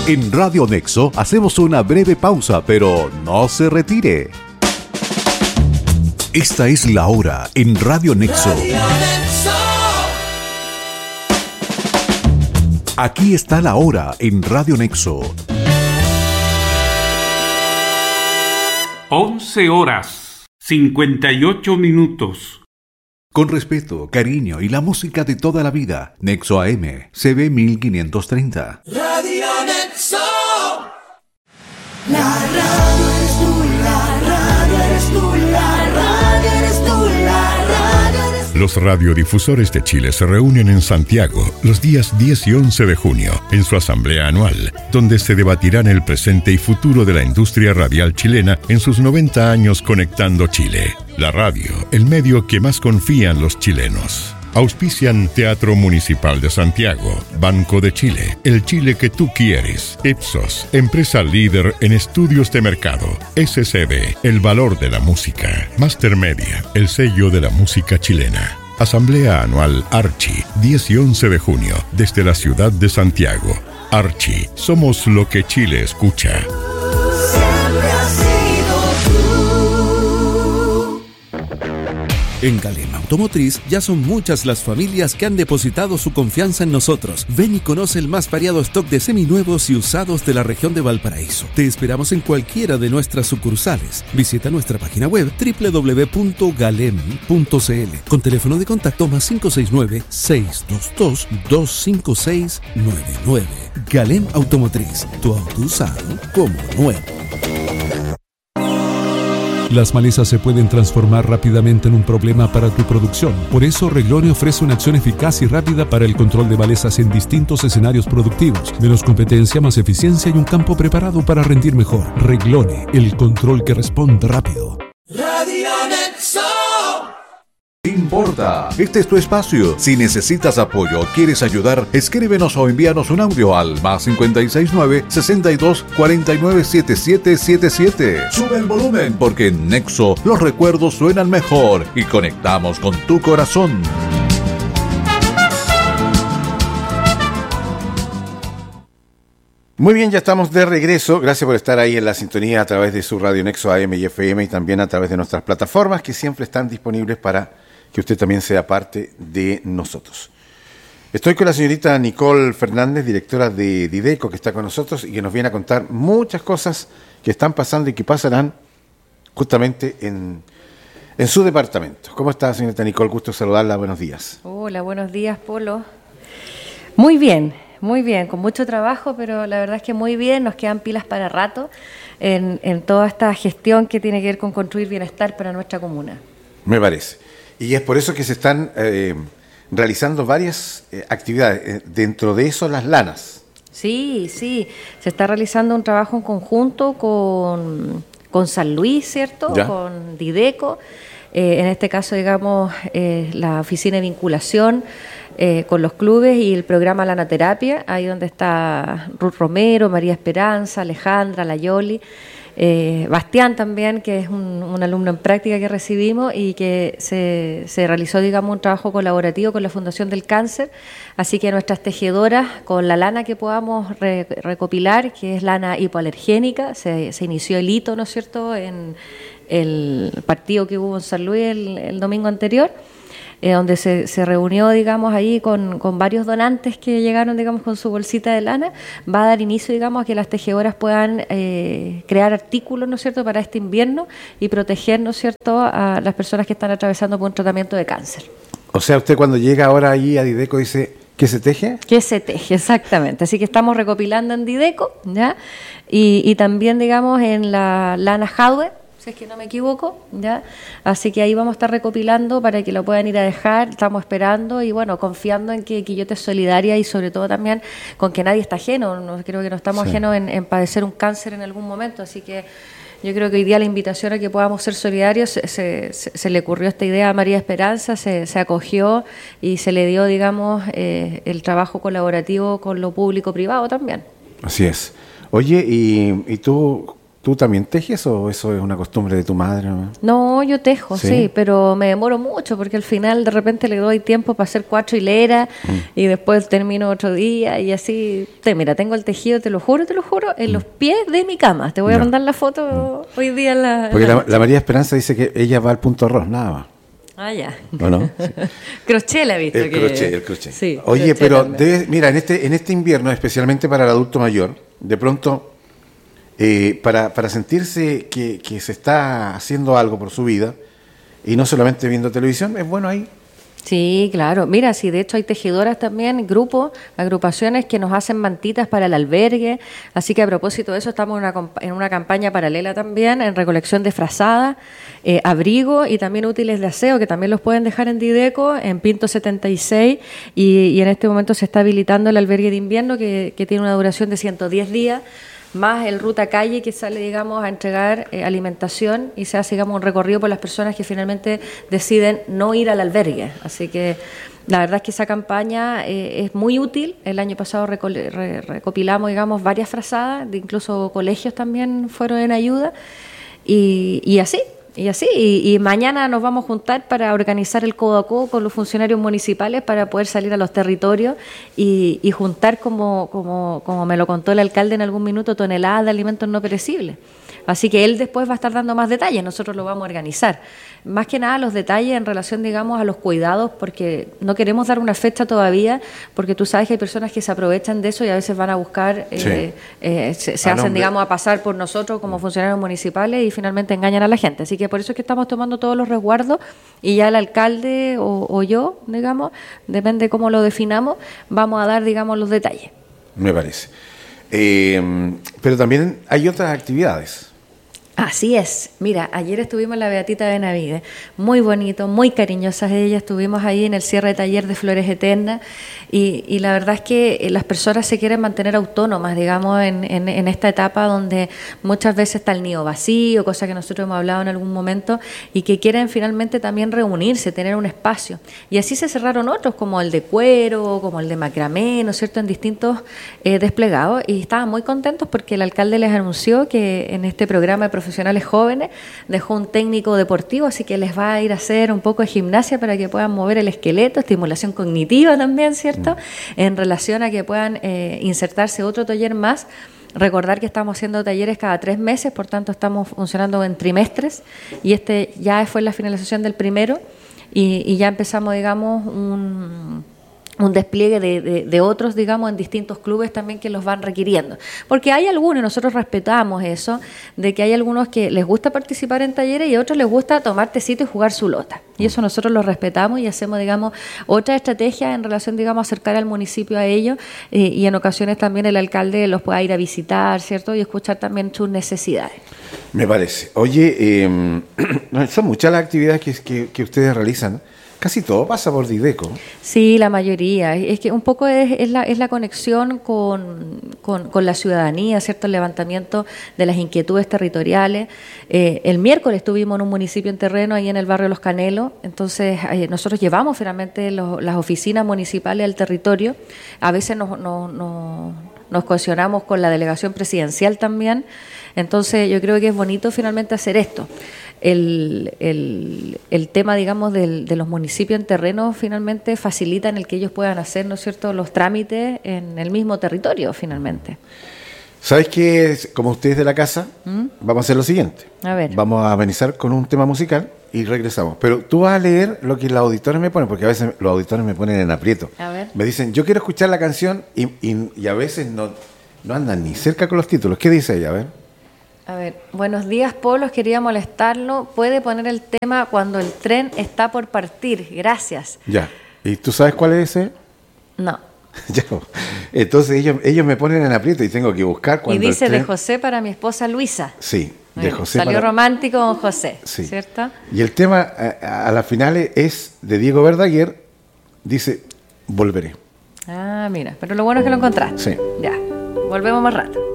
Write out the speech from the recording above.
En Radio Nexo hacemos una breve pausa, pero no se retire. Esta es la hora en Radio Nexo. Aquí está la hora en Radio Nexo. 11:58. Con respeto, cariño y la música de toda la vida. Nexo AM, CB 1530. Radio Nexo. La radio eres tú, la radio eres tú, la radio eres tú, la radio eres tú. Los radiodifusores de Chile se reúnen en Santiago los días 10 y 11 de junio en su asamblea anual, donde se debatirán el presente y futuro de la industria radial chilena en sus 90 años conectando Chile. La radio, el medio que más confían los chilenos. Auspician Teatro Municipal de Santiago, Banco de Chile, el Chile que tú quieres, Ipsos, empresa líder en estudios de mercado, SCB, el valor de la música, Master Media, el sello de la música chilena. Asamblea Anual Archi, 10 y 11 de junio, desde la ciudad de Santiago. Archi, somos lo que Chile escucha. Siempre has sido tú. En Galem Automotriz ya son muchas las familias que han depositado su confianza en nosotros. Ven y conoce el más variado stock de seminuevos y usados de la región de Valparaíso. Te esperamos en cualquiera de nuestras sucursales. Visita nuestra página web www.galem.cl con teléfono de contacto más 569-622-25699. Galem Automotriz, tu auto usado como nuevo. Las malezas se pueden transformar rápidamente en un problema para tu producción. Por eso, Reglone ofrece una acción eficaz y rápida para el control de malezas en distintos escenarios productivos. Menos competencia, más eficiencia y un campo preparado para rendir mejor. Reglone, el control que responde rápido. Radio Nexo. Importa. Este es tu espacio. Si necesitas apoyo o quieres ayudar, escríbenos o envíanos un audio al más 569-6249-7777. Sube el volumen, porque en Nexo los recuerdos suenan mejor y conectamos con tu corazón. Muy bien, ya estamos de regreso. Gracias por estar ahí en la sintonía a través de su Radio Nexo AM y FM y también a través de nuestras plataformas que siempre están disponibles para que usted también sea parte de nosotros. Estoy con la señorita Nicole Fernández, directora de Dideco, que está con nosotros y que nos viene a contar muchas cosas que están pasando y que pasarán justamente en su departamento. ¿Cómo está, señorita Nicole? Gusto saludarla. Buenos días. Hola, buenos días, Polo. Muy bien, con mucho trabajo, pero la verdad es que muy bien. Nos quedan pilas para rato en toda esta gestión que tiene que ver con construir bienestar para nuestra comuna. Me parece. Y es por eso que se están realizando varias actividades, dentro de eso las lanas. Sí, se está realizando un trabajo en conjunto con San Luis, ¿cierto? ¿Ya? Con Dideco, en este caso, digamos, la oficina de vinculación con los clubes y el programa Lanaterapia, ahí donde está Ruth Romero, María Esperanza, Alejandra, Layoli. Bastián también, que es un alumno en práctica que recibimos y que se realizó, digamos, un trabajo colaborativo con la Fundación del Cáncer, así que nuestras tejedoras, con la lana que podamos recopilar, que es lana hipoalergénica, se inició el hito, ¿no es cierto?, en el partido que hubo en San Luis el domingo anterior, donde se reunió, digamos, ahí con varios donantes que llegaron, digamos, con su bolsita de lana. Va a dar inicio, digamos, a que las tejedoras puedan crear artículos, ¿no es cierto?, para este invierno y proteger, ¿no es cierto?, a las personas que están atravesando por un tratamiento de cáncer. O sea, usted cuando llega ahora ahí a Dideco dice, ¿qué se teje? Que se teje, exactamente. Así que estamos recopilando en Dideco, ¿ya? Y también, digamos, en la lana Jadwe, si es que no me equivoco, ¿ya? Así que ahí vamos a estar recopilando para que lo puedan ir a dejar. Estamos esperando y, bueno, confiando en que Quillota es solidaria y sobre todo también con que nadie está ajeno. Creo que no estamos ajenos en padecer un cáncer en algún momento, así que yo creo que hoy día la invitación a que podamos ser solidarios, se le ocurrió esta idea a María Esperanza, se acogió y se le dio, digamos, el trabajo colaborativo con lo público-privado también. Así es. Oye, y tú ¿Tú también tejes o eso es una costumbre de tu madre? No, yo tejo, ¿Sí? sí, pero me demoro mucho porque al final de repente le doy tiempo para hacer 4 hileras y después termino otro día y así. Mira, tengo el tejido, te lo juro, en los pies de mi cama. Te voy a mandar la foto hoy día en la... Porque la María Esperanza dice que ella va al punto arroz, nada más. Ah, ya. ¿O no? Sí. Crochet la he visto. El crochet. Sí, Oye, crochet pero también. mira, en este invierno, especialmente para el adulto mayor, de pronto, para sentirse que se está haciendo algo por su vida, y no solamente viendo televisión, es bueno ahí. Sí, claro. Mira, sí, de hecho hay tejedoras también, grupos, agrupaciones que nos hacen mantitas para el albergue. Así que a propósito de eso, estamos en una campaña paralela también, en recolección de frazadas, abrigo y también útiles de aseo, que también los pueden dejar en Dideco, en Pinto 76. Y en este momento se está habilitando el albergue de invierno, que tiene una duración de 110 días. Más el Ruta Calle que sale, digamos, a entregar alimentación y se hace, digamos, un recorrido por las personas que finalmente deciden no ir al albergue. Así que la verdad es que esa campaña es muy útil. El año pasado recopilamos, digamos, varias frazadas, incluso colegios también fueron en ayuda y así. Y mañana nos vamos a juntar para organizar el codo a codo con los funcionarios municipales para poder salir a los territorios y juntar, como me lo contó el alcalde en algún minuto, toneladas de alimentos no perecibles. Así que él después va a estar dando más detalles, nosotros lo vamos a organizar. Más que nada los detalles en relación, digamos, a los cuidados, porque no queremos dar una fecha todavía, porque tú sabes que hay personas que se aprovechan de eso y a veces van a buscar, se hacen, digamos, a pasar por nosotros como funcionarios municipales y finalmente engañan a la gente. Así que por eso es que estamos tomando todos los resguardos y ya el alcalde o yo, digamos, depende cómo lo definamos, vamos a dar, digamos, los detalles. Me parece. Pero también hay otras actividades. Así es. Mira, ayer estuvimos en la Beatita Benavides, muy bonito, muy cariñosas ellas, estuvimos ahí en el cierre de taller de Flores Eternas y la verdad es que las personas se quieren mantener autónomas, digamos, en esta etapa donde muchas veces está el nido vacío, cosa que nosotros hemos hablado en algún momento, y que quieren finalmente también reunirse, tener un espacio. Y así se cerraron otros, como el de cuero, como el de macramé, ¿no es cierto?, en distintos desplegados, y estaban muy contentos porque el alcalde les anunció que en este programa de profesionales jóvenes dejó un técnico deportivo, así que les va a ir a hacer un poco de gimnasia para que puedan mover el esqueleto, estimulación cognitiva también, ¿cierto?, en relación a que puedan insertarse otro taller más. Recordar que estamos haciendo talleres cada 3 meses, por tanto estamos funcionando en trimestres y este ya fue la finalización del primero y ya empezamos, digamos, un despliegue de otros, digamos, en distintos clubes también que los van requiriendo. Porque hay algunos, y nosotros respetamos eso, de que hay algunos que les gusta participar en talleres y a otros les gusta tomar tecito y jugar su lota. Y eso nosotros lo respetamos y hacemos, digamos, otra estrategia en relación, digamos, a acercar al municipio a ellos y en ocasiones también el alcalde los pueda ir a visitar, ¿cierto? Y escuchar también sus necesidades. Me parece. Oye, son muchas las actividades que ustedes realizan. Casi todo pasa por Dideco. Sí, la mayoría. Es que un poco es la conexión con la ciudadanía, ¿cierto? El levantamiento de las inquietudes territoriales. El miércoles estuvimos en un municipio en terreno, ahí en el barrio Los Canelos. Entonces, nosotros llevamos finalmente las oficinas municipales al territorio. A veces nos cohesionamos con la delegación presidencial también. Entonces, yo creo que es bonito finalmente hacer esto. El tema, digamos, de los municipios en terreno finalmente facilitan el que ellos puedan hacer, ¿no es cierto?, los trámites en el mismo territorio finalmente. ¿Sabes qué? Como ustedes de la casa, vamos a hacer lo siguiente. A ver. Vamos a amenizar con un tema musical y regresamos. Pero tú vas a leer lo que los auditores me ponen, porque a veces los auditores me ponen en aprieto. A ver. Me dicen, yo quiero escuchar la canción y a veces no andan ni cerca con los títulos. ¿Qué dice ella? A ver, buenos días, Polos, quería molestarlo. ¿Puede poner el tema Cuando el tren está por partir? Gracias. Ya. ¿Y tú sabes cuál es ese? No. Ya. Entonces ellos me ponen en aprieto y tengo que buscar cuando y dice el tren... de José para mi esposa Luisa. Sí, de José. Salió romántico con José, sí. ¿Cierto? Y el tema a la final es de Diego Verdaguer, dice Volveré. Ah, mira, pero lo bueno es que lo encontraste. Sí. Ya, volvemos más rato.